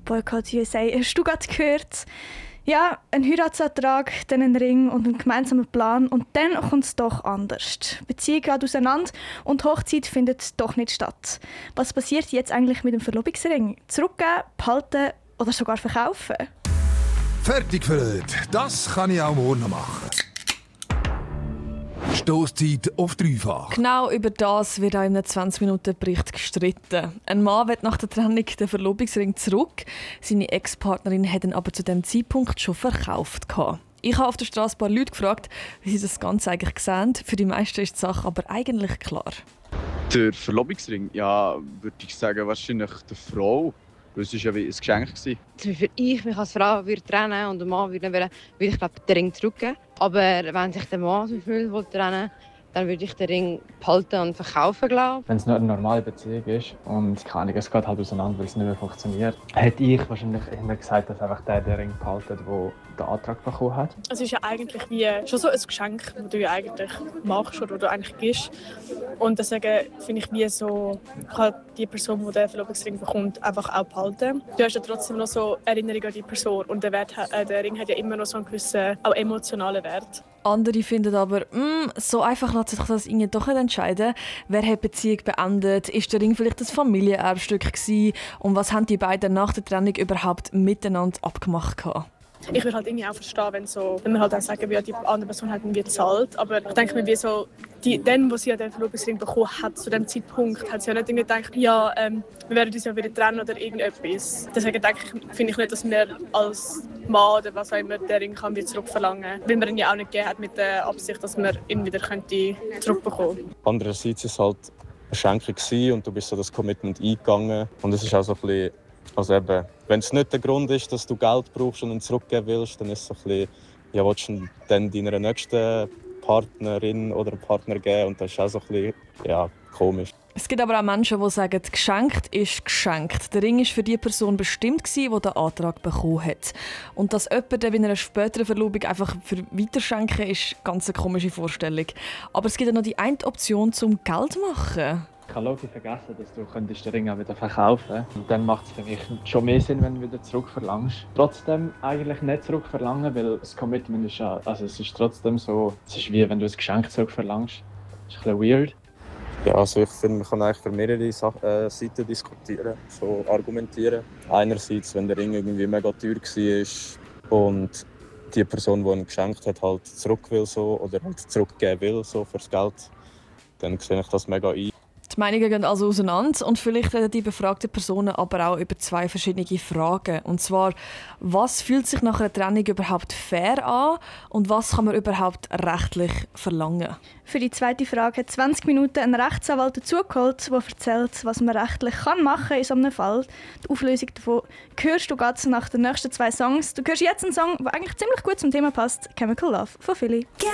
Boycott USA. Hast du gerade gehört? Ja, ein Heiratsantrag, dann ein Ring und ein gemeinsamer Plan und dann kommt es doch anders. Die Beziehung geht auseinander und die Hochzeit findet doch nicht statt. Was passiert jetzt eigentlich mit dem Verlobungsring? Zurückgeben, behalten oder sogar verkaufen? Fertig für heute. Das kann ich auch morgen noch machen. Stosszeit auf dreifach. Genau über das wird auch im 20-Minuten-Bericht gestritten. Ein Mann will nach der Trennung den Verlobungsring zurück. Seine Ex-Partnerin hat ihn aber zu diesem Zeitpunkt schon verkauft. Ich habe auf der Straße ein paar Leute gefragt, wie sie das Ganze eigentlich sehen. Für die meisten ist die Sache aber eigentlich klar. Der Verlobungsring, ja, würde ich sagen, wahrscheinlich der Frau. Das war ja wie ein Geschenk. Für ich mich als Frau würde trennen und der Mann würde ich glaube, den Ring zurückgeben. Aber wenn sich der Mann so viel trennen will, dann würde ich den Ring behalten und verkaufen, glaube ich. Wenn es nur eine normale Beziehung ist und keine Ahnung, es geht halt auseinander, weil es nicht mehr funktioniert, hätte ich wahrscheinlich immer gesagt, dass einfach der Ring behalten, der den Antrag bekommen hat. Es ist ja eigentlich wie schon so ein Geschenk, das du ja eigentlich machst oder du eigentlich gibst. Und deswegen finde ich, wie so kann die Person, die den Verlobungsring bekommt, einfach auch behalten. Du hast ja trotzdem noch so Erinnerungen an die Person und der Ring hat ja immer noch so einen gewissen, auch emotionalen Wert. Andere finden aber, so einfach lässt sich das irgendwie doch nicht entscheiden. Wer hat die Beziehung beendet? Ist der Ring vielleicht ein Familienerbstück gewesen? Und was haben die beiden nach der Trennung überhaupt miteinander abgemacht? Ich würde halt irgendwie auch verstehen, wenn wir halt auch sagen, wie die andere Person halt irgendwie zahlt. Aber ich denke mir, wie so, wo sie den Verlobungsring bekommen hat, zu dem Zeitpunkt, hat sie ja nicht irgendwie gedacht, ja, wir werden uns ja wieder trennen oder irgendetwas. Deswegen finde ich nicht, dass wir als Mann oder was auch immer den Ring kann wieder zurückverlangen kann. Weil man ihn ja auch nicht gegeben hat mit der Absicht, dass man ihn wieder zurückbekommen könnte. Andererseits war es halt eine Schenkung und du bist so das Commitment eingegangen. Und es ist auch so ein bisschen, also eben, wenn es nicht der Grund ist, dass du Geld brauchst und ihn zurückgeben willst, dann ist es so ein bisschen, ja, willst du dann deiner nächsten Partnerin oder Partner geben? Und das ist auch so ein bisschen, ja, komisch. Es gibt aber auch Menschen, die sagen, geschenkt ist geschenkt. Der Ring war für die Person bestimmt, die den Antrag bekommen hat. Und dass jemand bei einer späteren Verlobung einfach für weiterschenken, ist eine ganz komische Vorstellung. Aber es gibt auch noch die eine Option, zum Geld zu machen. Ich habe logisch vergessen, dass du den Ring auch wieder verkaufen könntest. Und dann macht es für mich schon mehr Sinn, wenn du wieder zurückverlangst. Trotzdem eigentlich nicht zurückverlangen, weil das Commitment ist ja, also es ist trotzdem so, es ist wie wenn du ein Geschenk zurückverlangst. Das ist ein bisschen weird. Ja, also ich finde, man kann eigentlich für mehrere Seiten diskutieren, so argumentieren. Einerseits, wenn der Ring irgendwie mega teuer war und die Person, die ihn geschenkt hat, halt zurück will so, oder halt zurückgeben will so, für das Geld, dann sehe ich das mega ein. Die Meinungen gehen also auseinander und vielleicht reden die befragten Personen aber auch über zwei verschiedene Fragen. Und zwar, was fühlt sich nach einer Trennung überhaupt fair an und was kann man überhaupt rechtlich verlangen? Für die zweite Frage hat 20 Minuten ein Rechtsanwalt dazugeholt, der erzählt, was man rechtlich machen kann in so einem Fall. Die Auflösung davon hörst du gerade nach den nächsten 2 Songs. Du hörst jetzt einen Song, der eigentlich ziemlich gut zum Thema passt, «Chemical Love» von Philly.